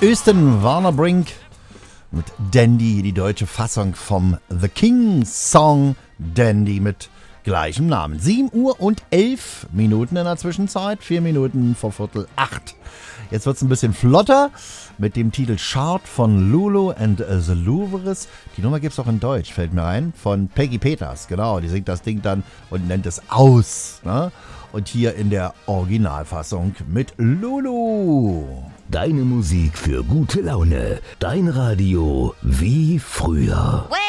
Östen Warnerbrink mit Dandy, die deutsche Fassung vom The King Song Dandy mit gleichem Namen. 7:11 in der Zwischenzeit, 4 Minuten vor 7:45. Jetzt wird es ein bisschen flotter mit dem Titel Chart von Lulu and the Louvres. Die Nummer gibt es auch in Deutsch, fällt mir ein, von Peggy Peters. Genau, die singt das Ding dann und nennt es aus. Ne? Und hier in der Originalfassung mit Lulu. Deine Musik für gute Laune. Dein Radio wie früher.